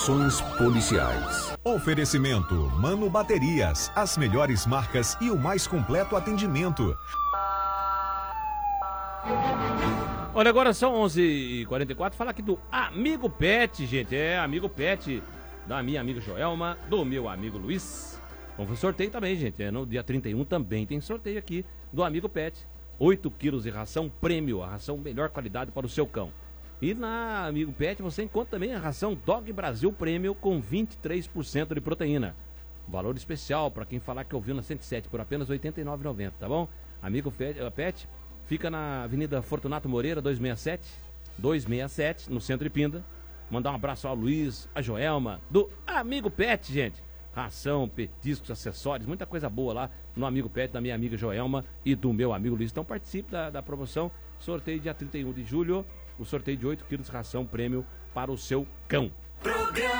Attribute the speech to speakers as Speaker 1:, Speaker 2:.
Speaker 1: Ações policiais.
Speaker 2: Oferecimento Mano Baterias, as melhores marcas e o mais completo atendimento.
Speaker 3: Olha, agora são 11h44, fala aqui do Amigo Pet, gente, Amigo Pet, da minha amiga Joelma, do meu amigo Luiz. Vamos fazer sorteio também, gente, no dia 31 também tem sorteio aqui do Amigo Pet, 8 quilos de ração prêmio, a ração melhor qualidade para o seu cão. E na Amigo Pet você encontra também a ração Dog Brasil Prêmio com 23% de proteína. Valor especial para quem falar que ouviu na 107 por apenas R$ 89,90, tá bom? Amigo Pet fica na Avenida Fortunato Moreira, 267, no centro de Pinda. Mandar um abraço ao Luiz, a Joelma, do Amigo Pet, gente. Ração, petiscos, acessórios, muita coisa boa lá no Amigo Pet, da minha amiga Joelma e do meu amigo Luiz. Então participe da promoção, sorteio dia 31 de julho, o sorteio de 8 quilos de ração prêmio para o seu cão.